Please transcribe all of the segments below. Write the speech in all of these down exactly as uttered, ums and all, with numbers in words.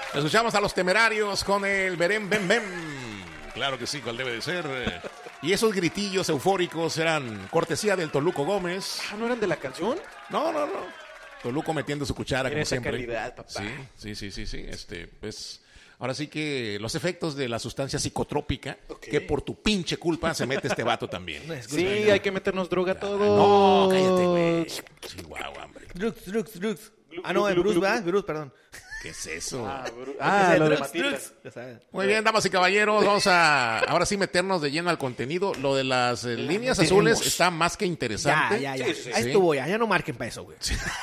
Escuchamos a Los Temerarios con el Berem Bem Bem. Claro que sí, cual debe de ser. Y esos gritillos eufóricos eran cortesía del Toluco Gómez. Ah, ¿no eran de la canción? No, no, no. Toluco metiendo su cuchara, Era como esa siempre. calidad, papá. Sí, sí, sí, sí, sí. Este, pues, ahora sí que los efectos de la sustancia psicotrópica, Okay. que por tu pinche culpa se mete este vato también. Sí, hay que meternos droga a No, todos. cállate, güey. Chihuahua, hombre. Drugs, drugs, drugs. Glu, Ah, no, glu, de glu, Bruce, glu, ¿verdad? glu. Bruce, perdón. ¿Qué es eso? Ah, bru- Ah, ah, lo de drugs, Matilda. drugs. Ya sabes. Muy bien, damas y caballeros, vamos a ahora sí meternos de lleno al contenido. Lo de las eh, líneas azules está más que interesante. Ya, ya, ya. Sí, sí, sí. Ahí estuvo ya. Ya no marquen para eso, güey.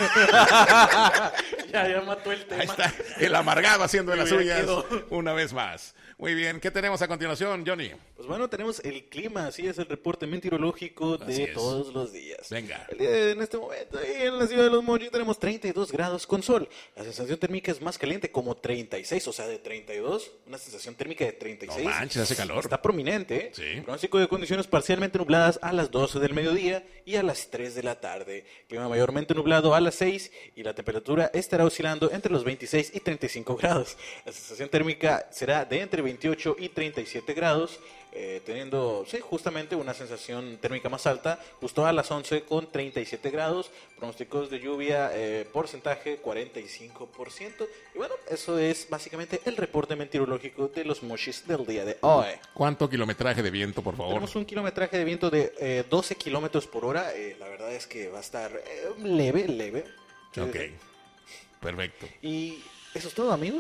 Ya, ya mató el tema. Ahí está, el amargado haciendo de las Ya suyas quedó. una vez más. Muy bien, ¿qué tenemos a continuación, Johnny? Pues bueno, tenemos el clima, así es el reporte meteorológico Así de es. todos los días. Venga. El día de- en este momento, ahí en la ciudad de Los Mochis tenemos treinta y dos grados con sol. La sensación térmica es más caliente, como treinta y seis, o sea, de treinta y dos, una sensación térmica de treinta y seis. No manches, hace calor. Está prominente, ¿eh? Sí. Pronóstico de condiciones parcialmente nubladas a las doce del mediodía y a las tres de la tarde. Clima mayormente nublado a las seis y la temperatura estará oscilando entre los veintiséis y treinta y cinco grados. La sensación térmica será de entre veintiocho y treinta y siete grados, eh, teniendo, sí, justamente una sensación térmica más alta, justo a las once con treinta y siete grados. Pronósticos de lluvia, eh, porcentaje cuarenta y cinco por ciento. Y bueno, eso es básicamente el reporte meteorológico de Los Mochis del día de hoy. ¿Cuánto kilometraje de viento, por favor? Tenemos un kilometraje de viento de eh, doce kilómetros por hora. Eh, la verdad es que va a estar eh, leve, leve. Ok, perfecto. Y eso es todo, amigos.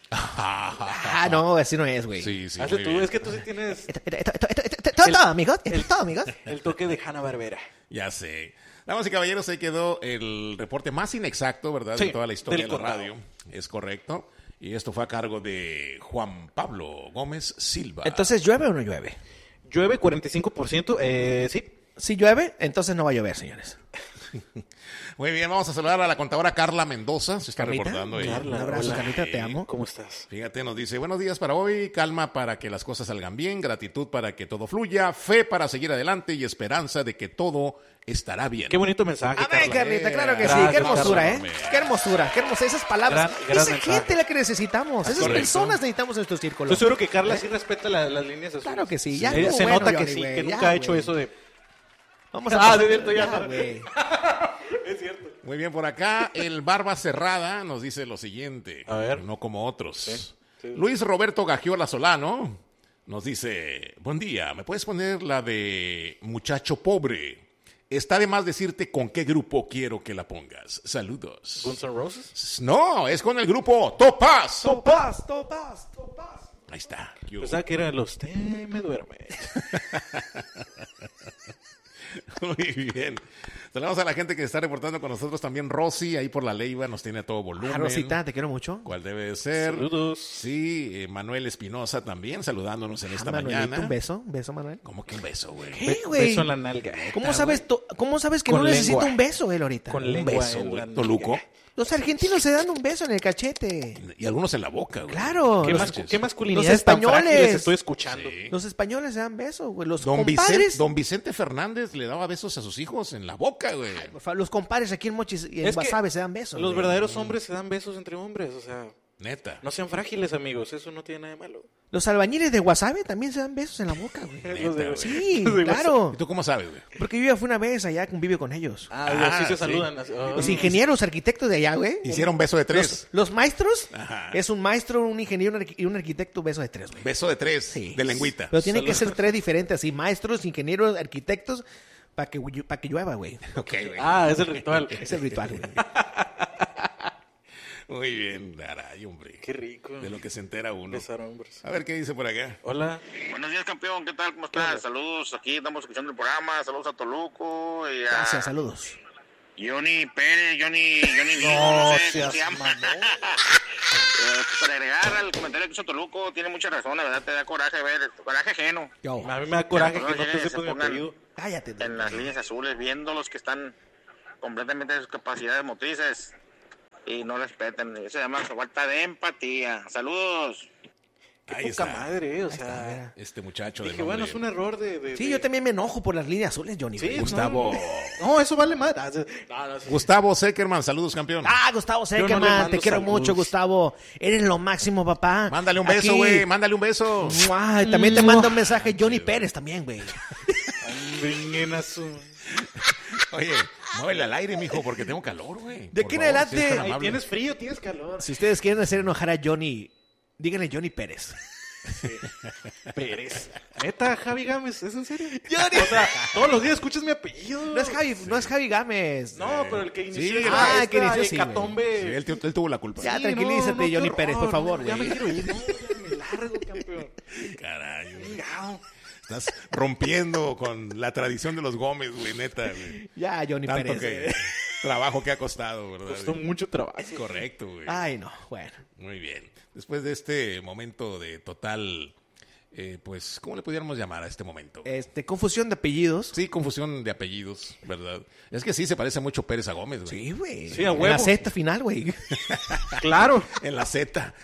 Ah, no, así no es, güey. Sí, sí, Hazle muy tú, bien. es que tú sí tienes Esto, esto, esto, esto, esto, esto, todo, El- todo, amigos. Esto el- es todo, amigos. el toque de Hanna-Barbera. Ya sé. Damas y caballeros, ahí quedó el reporte más inexacto, ¿verdad? Sí, de toda la historia del de la condado. radio. Es correcto. Y esto fue a cargo de Juan Pablo Gómez Silva. Entonces, ¿llueve o no llueve? Llueve cuarenta y cinco por ciento, eh, sí. Si llueve, entonces no va a llover, señores. Muy bien, vamos a saludar a la contadora Carla Mendoza. Se está Carlita, reportando ella. Carla, un abrazo, hola. Carlita, te amo. ¿Cómo estás? Fíjate, nos dice, buenos días para hoy, calma para que las cosas salgan bien, gratitud para que todo fluya, fe para seguir adelante y esperanza de que todo estará bien. Qué bonito mensaje, A ver, Carla. Carlita, claro que sí. Gracias, Qué hermosura, ¿eh? Carla. Qué hermosura, qué hermosa. Esas palabras. Gran- gran Esa mensaje. gente es la que necesitamos. Esas Correcto. personas necesitamos en nuestro círculo. Estoy seguro que Carla sí respeta la- las líneas azules. Claro que sí, ya Eh, estuvo se bueno, nota que Johnny, sí, güey, que ya, nunca ha hecho güey. eso de... Vamos a Ah, pasar- de cierto, ya. güey. Es cierto. Muy bien, por acá el Barba Cerrada nos dice lo siguiente, A ver. no como otros. sí. Luis Roberto Gagiola Solano nos dice, buen día, ¿me puedes poner la de Muchacho Pobre? Está de más decirte con qué grupo quiero que la pongas. Saludos. Guns N' Roses. No, es con el grupo Topaz. Topaz, topaz, topaz. Ahí está. ¿Qué hubo? Pensaba que eran los Te me duerme. Muy bien. Saludamos a la gente que está reportando con nosotros también. Rosy, ahí por la Leiva, nos tiene a todo volumen. Ah, Rosita, te quiero mucho. ¿Cuál debe de ser? Saludos. Sí, eh, Manuel Espinosa también saludándonos en esta Ah, Manuelito, mañana. un beso, un beso, Manuel. ¿Cómo que un beso, güey? ¿Qué, Be- güey? Beso en la nalga. ¿Cómo sabes, to- ¿Cómo sabes que Con no necesita lengua. un beso él ahorita? Con Un lengua beso, en güey. la Toluco. nalga. Los argentinos se dan un beso en el cachete. Y algunos en la boca, güey. Claro. ¿Qué, Los, mascu- qué masculinidad los españoles. estoy escuchando. Sí. los españoles se dan besos, güey. Los Don Vicente, compadres. don Vicente Fernández le daba besos a sus hijos en la boca, güey. Por favor, los compadres aquí en Mochis y en Es que Guasave se dan besos. Los güey. verdaderos hombres se dan besos entre hombres, o sea, Neta. no sean frágiles, amigos, eso no tiene nada de malo. Los albañiles de Guasave también se dan besos en la boca, güey. Los de- güey. Sí, los de claro. ¿Y tú cómo sabes, güey? Porque yo ya fui una vez allá, convivio con ellos. Ah, digo, sí Ah, se sí. saludan. así, oh. Los ingenieros, arquitectos de allá, güey. Hicieron beso de tres. Los, los maestros Ajá. es un maestro, un ingeniero un arqu- y un arquitecto, beso de tres, güey. Beso de tres. Sí. De lengüita. Pero tiene que Salud. ser tres diferentes, así, maestros, ingenieros, arquitectos, para que, pa que llueva, güey. Ok, güey. Ah, es el ritual. Es el ritual, güey. Muy bien, caray, hombre. Qué rico. De lo que se entera uno. Besar hombres. A ver qué dice por acá. Hola. Buenos días, campeón. ¿Qué tal? ¿Cómo estás? Saludos. Aquí estamos escuchando el programa. Saludos a Toluco y a Gracias, saludos. Johnny Pérez, Johnny, Johnny Vigo, no, No sé cómo seas se llama. mamón. Eh, para agregar al comentario que hizo Toluco, tiene mucha razón. La verdad, te da coraje ver, coraje ajeno. Yo. A mí me da coraje Ya, que no lleguen te y se sepas mi pongan apellido. Cállate. En las líneas azules, viendo los que están completamente de sus capacidades motrices y no respetan. Eso se llama falta de empatía. Saludos. Qué Ahí poca está. madre, eh, o Ahí sea... está, mira. Este muchacho Dije, de bueno, nombre es un error de... de- Sí, de- yo también me enojo por las líneas azules, Johnny. Sí, güey. Gustavo. No, no, eso vale más. No, no, sí. Gustavo Seckerman, saludos, campeón. Ah, Gustavo Yo no le Seckerman, mando te quiero saludos. mucho, Gustavo. Eres lo máximo, papá. Mándale un beso, Aquí. güey, mándale un beso. Ay, también te manda un mensaje Johnny Pérez también, güey. Hombre, en su- Oye, muévele al aire, mijo, porque tengo calor, güey. De Por aquí en favor, adelante- si es tan Ay, amable. tienes frío, tienes calor. Si ustedes quieren hacer enojar a Johnny, díganle Johnny Pérez. Pérez. Neta, Javi Gámez, ¿es en serio? Johnny. O sea, todos los días escuchas mi apellido. No es Javi, no es Javi Gámez. No, pero el que inició Sí, esta, ah, el que esta inició, sí, güey. hecatombe. Sí, él, él tuvo la culpa. Ya, Sí, tranquilízate, qué Johnny horror, Pérez, por favor, Ya me güey. quiero ir, no, ya me largo, campeón. Caray, güey. Chingado. Estás rompiendo con la tradición de los Gómez, güey, neta, güey. Ya, Johnny Tanto Pérez. que trabajo que ha costado, ¿verdad? Costó güey? mucho trabajo. Es correcto, güey. Ay, no, bueno. Muy bien. Después de este momento de total, eh, pues, ¿cómo le pudiéramos llamar a este momento? Este, confusión de apellidos. Sí, confusión de apellidos, ¿verdad? Es que sí se parece mucho Pérez a Gómez, güey. Sí, güey. Sí, a En la huevo. sexta final, güey. Claro. En la Z.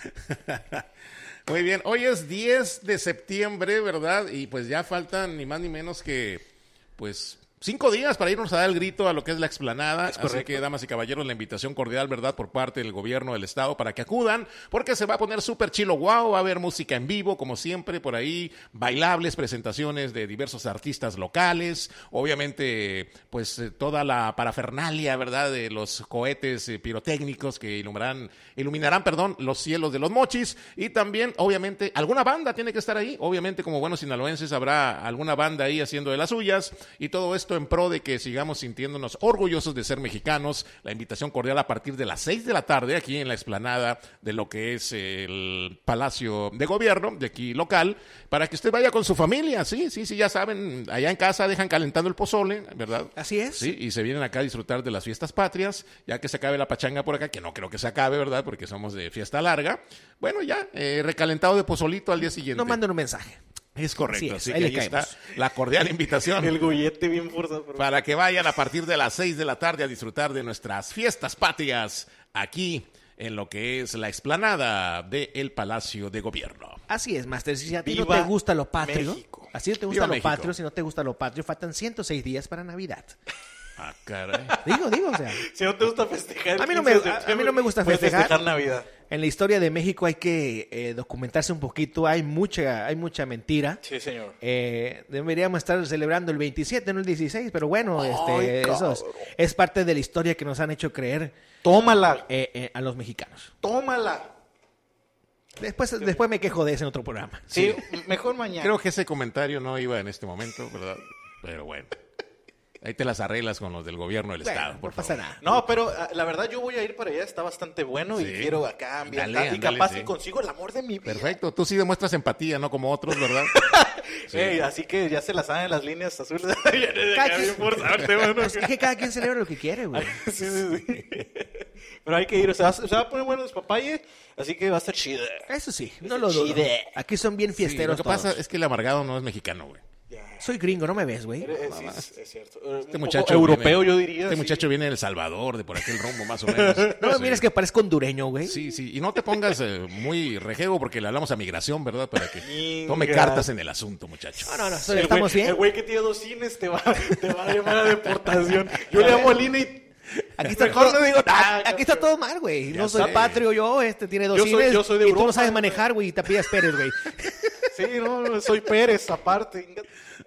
Muy bien, hoy es diez de septiembre, ¿verdad? Y pues ya faltan ni más ni menos que, pues, cinco días para irnos a dar el grito a lo que es la explanada. Así correcto. que, damas y caballeros, la invitación cordial, ¿verdad? Por parte del gobierno del estado para que acudan, porque se va a poner súper chilo guau, va a haber música en vivo, como siempre, por ahí, bailables, presentaciones de diversos artistas locales, obviamente, pues, eh, toda la parafernalia, ¿verdad? De los cohetes eh, pirotécnicos que iluminarán, iluminarán, perdón, los cielos de los mochis, y también, obviamente, alguna banda tiene que estar ahí, obviamente, como buenos sinaloenses, habrá alguna banda ahí haciendo de las suyas, y todo esto en pro de que sigamos sintiéndonos orgullosos de ser mexicanos. La invitación cordial a partir de las seis de la tarde aquí en la explanada de lo que es el Palacio de Gobierno de aquí local, para que usted vaya con su familia, sí, sí, sí, ya saben, allá en casa dejan calentando el pozole, ¿verdad? Así es. Sí, y se vienen acá a disfrutar de las fiestas patrias, ya que se acabe la pachanga por acá, que no creo que se acabe, ¿verdad? Porque somos de fiesta larga. Bueno, ya, eh, recalentado de pozolito al día siguiente. No manden un mensaje. Es correcto, Así así es, que ahí ahí le está caemos. la cordial invitación. El gollete bien forzado. pero- Para que vayan a partir de las seis de la tarde a disfrutar de nuestras fiestas patrias aquí en lo que es la explanada del Palacio de Gobierno. Así es, Master. Si a ti no Viva te gusta lo patrio, México. así no te Viva gusta lo México. patrio, si no te gusta lo patrio, faltan ciento seis días para Navidad. Ah, caray. Digo, digo, o sea, Si no te gusta festejar. el A mí no quince me- de a- a mí septiembre, no me gusta puedes festejar. Navidad. en la historia de México hay que eh, documentarse un poquito, hay mucha, hay mucha mentira. Sí, señor. Eh, deberíamos estar celebrando el veintisiete, no el dieciséis, pero bueno, Ay, este, eso es, cabrón. es parte de la historia que nos han hecho creer Tómala. eh, eh, a los mexicanos. Tómala. Después, después me quejo de eso en otro programa. Sí, mejor mañana. Creo que ese comentario no iba en este momento, ¿verdad? Pero bueno. Ahí te las arreglas con los del gobierno del Bueno, estado, no por pasa favor. nada. No, pero ah, la verdad yo voy a ir para allá, está bastante bueno y Sí. quiero acá ambientar. Dale, y capaz ándale, que sí. consigo el amor de mi vida. Perfecto, tú sí demuestras empatía, no como otros, ¿verdad? Ey, así que ya se las saben las líneas azules. Ya desde Cada acá quien- bien forzarte, mano. Es que cada quien celebra lo que quiere, güey. Sí, sí, sí. Pero hay que ir, o sea, se va a poner bueno despapalle, así que va a estar chido. Eso sí, no lo dudo. chide. Aquí son bien Sí, fiesteros lo que pasa todos. es que el amargado no es mexicano, güey. Soy gringo, no me ves, güey. Eh, sí, es, es cierto. Este Un muchacho poco europeo, viene- yo diría. Este sí. muchacho viene de El Salvador, de por aquel rumbo más o menos. No, Sí. mira, es que parezco hondureño, güey. Sí, sí, y no te pongas eh, muy rejego porque le hablamos a migración, ¿verdad? Para que Inga. tome cartas en el asunto, muchacho. No, no, no, El estamos güey- bien. El güey que tiene dos cines te va, te va a llamar a deportación. Yo le amo al I N E y... Aquí está, Mejor todo, no digo nada, aquí- aquí está campeón. todo mal, güey. No Ya soy sé. patrio yo, este tiene dos Yo soy- cines yo soy de y tú no Europa, sabes güey. manejar, güey, y te pidas Pérez, güey. Sí, no, no, soy Pérez aparte. Inga.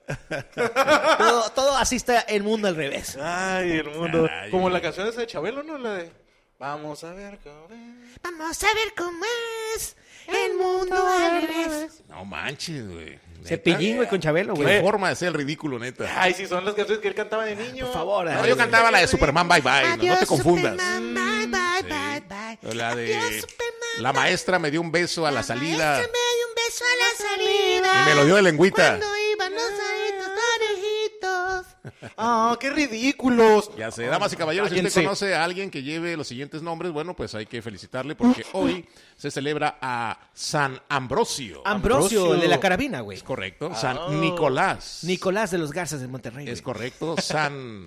todo, todo así está el mundo al revés. Ay, el mundo. Caray, Como güey. la canción esa de Chabelo, ¿no? La de... Vamos a ver cómo es. Vamos a ver cómo es el mundo al revés. No manches, güey. Neta. Cepillín, güey, con Chabelo, Qué güey. forma de ser el ridículo, neta. Ay, sí, son las canciones que él cantaba de niño. Por favor, No, ay, yo cantaba la de Superman Bye Bye, no, no te confundas. Superman, bye, bye, Sí. bye, bye. O la de Adiós, Superman, la maestra me dio un beso a la salida maestra me dio un beso a la salida. y me lo dio de lengüita. Cuando iban los aritos parejitos. Ah, qué ridículos. Ya sé, damas y caballeros, si usted Cállense. conoce a alguien que lleve los siguientes nombres, bueno, pues hay que felicitarle porque hoy se celebra a San Ambrosio. Ambrosio, Ambrosio. el de la carabina, güey. Es correcto. San Nicolás. Nicolás de los Garzas de Monterrey. Es güey. correcto. San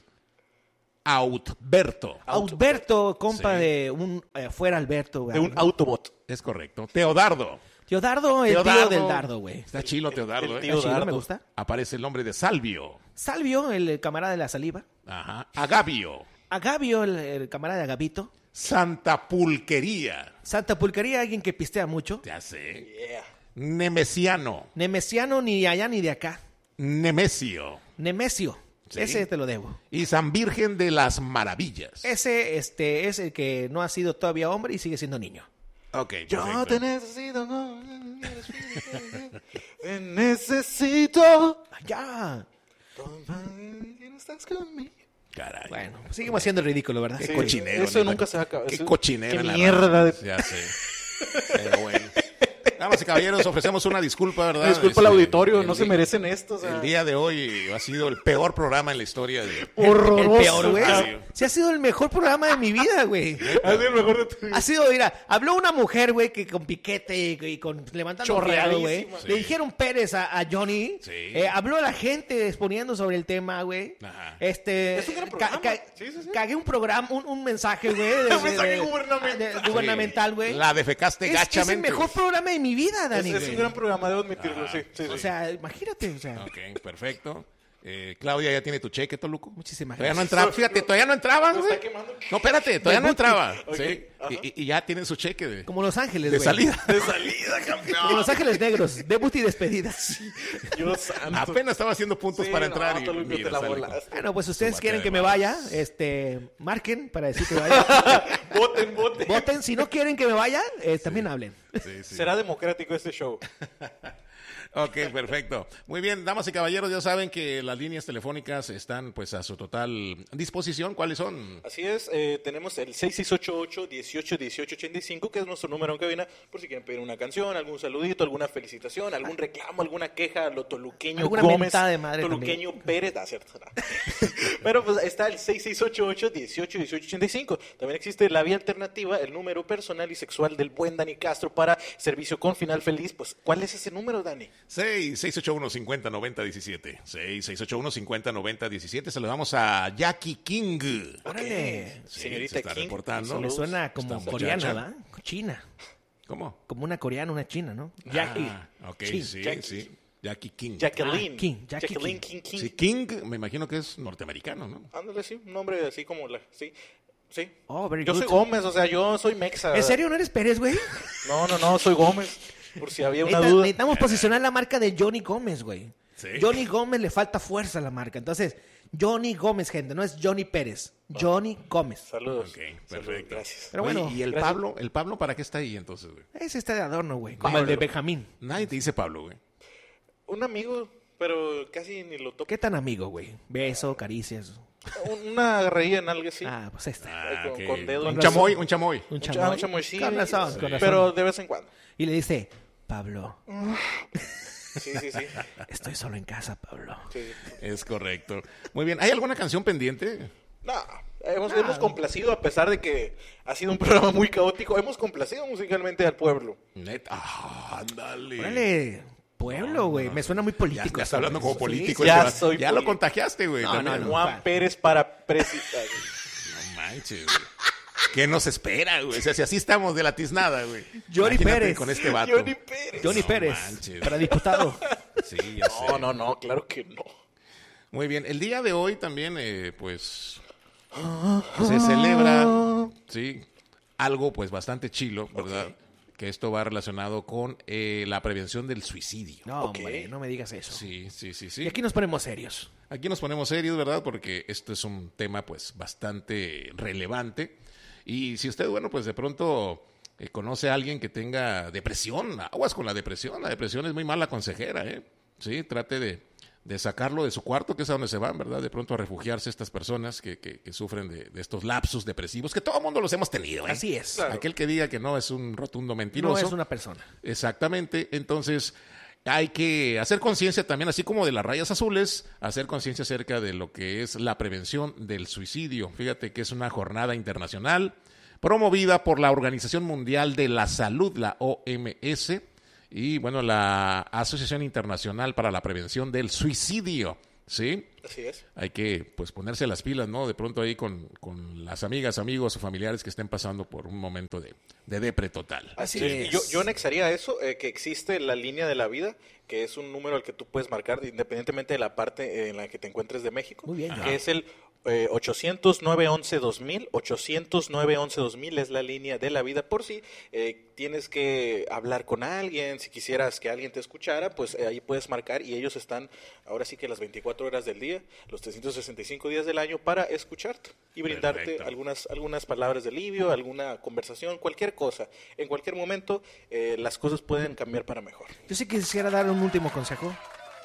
Autberto. Alberto, compa Sí. de un... eh, fuera Alberto, güey. De un Autobot. Es correcto. Teodardo. Teodardo, el Teodardo. tío del dardo, güey. Está chilo Teodardo, el ¿eh? tío Chido, Dardo. me gusta. Aparece el nombre de Salvio. Salvio, el camarada de la saliva. Ajá. Agavio. Agavio, el, el camarada de Agavito. Santa Pulquería. Santa Pulquería, alguien que pistea mucho. Ya sé. Yeah. Nemesiano. Nemesiano, ni allá ni de acá. Nemesio. Nemesio. Sí. Ese te lo debo. Y San Virgen de las Maravillas. Ese este, es el que no ha sido todavía hombre y sigue siendo niño. Ok, Yo perfecto. te necesito. no, Te necesito. Ya. No estás conmigo. Caray. Bueno, seguimos haciendo el ridículo, ¿verdad? Qué Sí, cochinero. Eso neta. nunca se va a acabar. Qué Eso- cochinero. Qué en la mierda radio. de. Ya sé. Pero bueno. Damas y caballeros, ofrecemos una disculpa, ¿verdad? Disculpa al Este, auditorio, el no se di- merecen esto. O sea, El día de hoy ha sido el peor programa en la historia de... horroroso. El peor, güey. cabrón. Sí ha sido el mejor programa de mi vida, güey. Ha sido el mejor de tu vida. Ha sido, mira, habló una mujer, güey, que con piquete y, y con levantando Chorreadísima. güey. Sí. Le dijeron Pérez a, a Johnny. Sí. Eh, habló a la gente exponiendo sobre el tema, güey. Ajá. Este, Es un gran ca- programa. ca- Sí, sí, sí. Cagué un programa, un, un mensaje, güey. de- Un mensaje de- gubernamental. de- gubernamental, güey. La defecaste Es, es el gachamente. mejor programa de mi vida, Dani, Es, es güey. un gran programa, debo admitirlo, sí. sí, O sí. sea, imagínate, o sea. Ok, perfecto. Eh, Claudia, ¿ya tiene tu cheque, Toluco? Muchísimas Todavía no gracias. entraba. Fíjate, todavía no entraba, Lo güey. está quemando. No, espérate, todavía no entraba. Ok, Sí. ajá. Y, y- y ya tienen su cheque de, Como Los Ángeles, de güey. salida. De salida, campeón. Como Los Ángeles Negros, debut y despedida. Dios santo. Apenas estaba haciendo puntos Sí, para no, entrar y Toluco, te mira, la sale con- volaste. Bueno, pues ustedes Su quieren batea que de me manos. vaya, este, marquen para decir que vaya. Voten, voten. Voten, si no quieren que me vaya, eh, también hablen. Sí, sí. Será democrático este show. Ok, perfecto. Muy bien, damas y caballeros, ya saben que las líneas telefónicas están pues a su total disposición. ¿Cuáles son? Así es, eh, tenemos el seis seis ocho ocho, uno ocho uno ocho ocho cinco, que es nuestro número en cabina, por si quieren pedir una canción, algún saludito, alguna felicitación, algún reclamo, alguna queja a lo toluqueño Alguna Gómez, mentada de madre toluqueño Pérez, ah, cierto. no. Pero pues está el seis seis ocho ocho, uno ocho uno ocho ocho cinco. También existe la vía alternativa, el número personal y sexual del buen Dani Castro para servicio con final feliz. Pues, ¿cuál es ese número, Dani? seis seis ocho uno, cinco cero, nueve cero uno siete. seis seis ocho uno, cinco cero, nueve cero uno siete. Saludamos a Jackie King. Órale. Sí, Señorita se está King, reportando. Me saludos. suena como Esta coreana, muchacha. ¿verdad? China. ¿Cómo? Como una coreana, una china, ¿no? Jackie. Ah, ok, King. sí, Jackie. sí. Jackie King. Jacqueline. Ah, King, Jackie Jacqueline King. King King. Sí, King, me imagino que es norteamericano, ¿no? Ándale, sí, un nombre así como la... Sí, sí. Oh, very yo good. soy Gómez, o sea, yo soy mexa. ¿En serio no eres Pérez, güey? No, no, no, soy Gómez. Por si había una Necesita- duda. Necesitamos posicionar la marca de Johnny Gómez, güey. Sí. Johnny Gómez le falta fuerza a la marca. Entonces, Johnny Gómez, gente, no es Johnny Pérez. Johnny Gómez. Saludos. Ok, Saludos, perfecto. gracias. Pero Oye, bueno, ¿y el gracias. Pablo? ¿El Pablo para qué está ahí entonces, güey? Ese está de adorno, güey. Como el de Benjamín. Nadie te dice Pablo, güey. Un amigo, pero casi ni lo toco. ¿Qué tan amigo, güey? Beso, caricias. Una agarradilla en algo así. Ah, pues este. Ah, con- ok. con dedo. Un Con chamoy, razón. un chamoy. Un Un cha- chamoy. un chamoy, sí. Con razón, con razón. Pero de vez en cuando. Y le dice, Pablo, Sí, sí, sí. estoy solo en casa, Pablo. sí. Es correcto. Muy bien. ¿Hay alguna canción pendiente? No, hemos, hemos complacido, a pesar de que ha sido un programa muy caótico, hemos complacido musicalmente al pueblo. Neta. Ah, ándale. Órale, pueblo, güey. Me suena muy Ya político. estás eso, hablando güey. como Sí, político. sí. Ya este va- soy Ya lo político. contagiaste, güey. No, también. no, no. Juan Pérez para presidente. No manches, güey. ¿Qué nos espera, güey? O sea, si así estamos de la tiznada, güey. Johnny Imagínate Pérez. con este vato. Johnny Pérez. Johnny No Pérez, manches. para diputado. Sí, ya sé. No, no, no, claro que no. Muy bien. El día de hoy también, eh, pues, se celebra, sí, algo pues bastante chilo, ¿verdad? Que esto va relacionado con eh, la prevención del suicidio. No, Ok. hombre, no me digas eso. Sí, sí, sí, Y sí. aquí nos ponemos serios. Aquí nos ponemos serios, ¿verdad? Porque esto es un tema pues bastante relevante. Y si usted, bueno, pues de pronto eh, conoce a alguien que tenga depresión, aguas con la depresión. La depresión es muy mala consejera, ¿eh? Sí, trate de, de sacarlo de su cuarto, que es a donde se van, ¿verdad? De pronto a refugiarse estas personas que, que, que sufren de, de estos lapsus depresivos, que todo el mundo los hemos tenido, ¿eh? Así es. Claro. Aquel que diga que no es un rotundo No mentiroso. es una persona. Exactamente, entonces hay que hacer conciencia también, así como de las rayas azules, hacer conciencia acerca de lo que es la prevención del suicidio. Fíjate que es una jornada internacional promovida por la Organización Mundial de la Salud, la O M S, y bueno, la Asociación Internacional para la Prevención del Suicidio, ¿sí? Así es. Hay que pues ponerse las pilas, ¿no? De pronto ahí con, con las amigas, amigos o familiares que estén pasando por un momento de, de depre total. Así Así es. es. Yo, yo anexaría eso, eh, que existe la línea de la vida, que es un número al que tú puedes marcar independientemente de la parte en la que te encuentres de México. Muy bien. Que Ajá. es el eh, ochocientos, nueve once, dos mil. ochocientos, nueve once, dos mil es la línea de la vida. Por si eh, tienes que hablar con alguien, si quisieras que alguien te escuchara, pues eh, ahí puedes marcar y ellos están ahora sí que las veinticuatro horas del día, los trescientos sesenta y cinco días del año para escucharte y brindarte Perfecto. algunas, algunas palabras de alivio, alguna conversación, cualquier cosa. En cualquier momento eh, las cosas pueden cambiar para mejor. Yo sí quisiera dar un último consejo.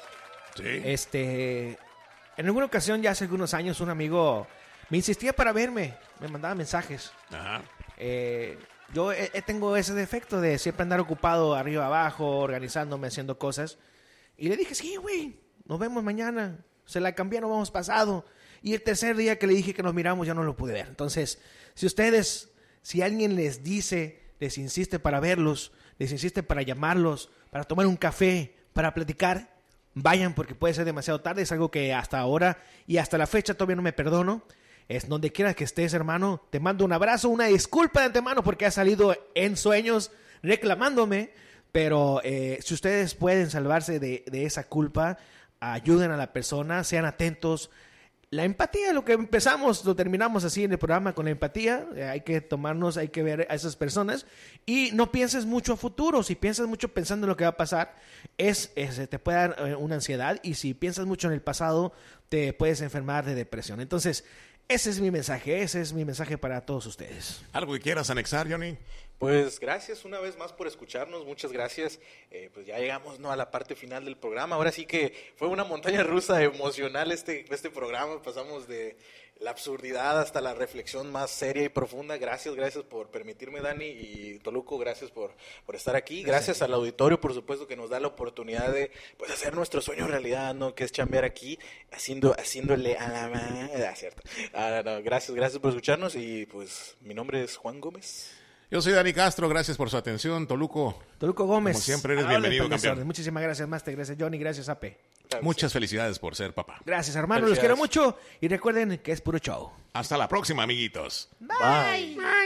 Sí. Este, en alguna ocasión, ya hace algunos años, un amigo me insistía para verme, me mandaba mensajes. Ajá. Eh, yo eh, tengo ese defecto de siempre andar ocupado arriba abajo, organizándome, haciendo cosas. Y le dije, sí, güey, nos vemos mañana. Se la cambiaron, vamos pasado. Y el tercer día que le dije que nos miramos, ya no lo pude ver. Entonces, si ustedes, si alguien les dice, les insiste para verlos, les insiste para llamarlos, para tomar un café, para platicar, vayan porque puede ser demasiado tarde. Es algo que hasta ahora y hasta la fecha todavía no me perdono. Es donde quiera que estés, hermano. Te mando un abrazo, una disculpa de antemano porque has salido en sueños reclamándome. Pero eh, si ustedes pueden salvarse de, de esa culpa, ayuden a la persona, sean atentos. La empatía, lo que empezamos, lo terminamos así en el programa con la empatía. Eh, hay que tomarnos, hay que ver a esas personas. Y no pienses mucho a futuro. Si piensas mucho pensando en lo que va a pasar, es, es te puede dar eh, una ansiedad. Y si piensas mucho en el pasado, te puedes enfermar de depresión. Entonces, ese es mi mensaje. Ese es mi mensaje para todos ustedes. ¿Algo que quieras anexar, Johnny? Pues gracias una vez más por escucharnos, muchas gracias. Eh, pues ya llegamos, ¿no?, a la parte final del programa. Ahora sí que fue una montaña rusa emocional este, este programa. Pasamos de la absurdidad hasta la reflexión más seria y profunda. Gracias, gracias por permitirme, Dani, y Toluco, gracias por, por estar aquí. Gracias al auditorio, por supuesto, que nos da la oportunidad de pues hacer nuestro sueño realidad, ¿no?, que es chambear aquí, haciendo, haciéndole a la ma- ah, cierto. Ah, no, gracias, gracias por escucharnos y pues mi nombre es Juan Gómez. Yo soy Dani Castro, gracias por su atención, Toluco. Toluco Gómez. Como siempre, eres a la orden, bienvenido, profesor. campeón. Muchísimas gracias, Master. Gracias, Johnny. Gracias, Ape. Claro, Muchas felicidades por ser papá. Gracias, hermano. Los quiero Felicidades. mucho. Y recuerden que es puro show. Hasta la próxima, amiguitos. Bye. Bye.